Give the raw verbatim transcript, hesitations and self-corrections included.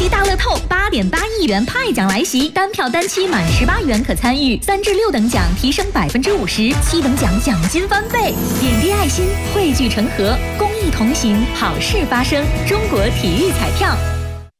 期大乐透八点八亿元派奖来袭，单票单期满十八元可参与，三至六等奖提升百分之五十，七等奖奖金翻倍。点滴爱心，汇聚成河，公益同行，好事发生。中国体育彩票。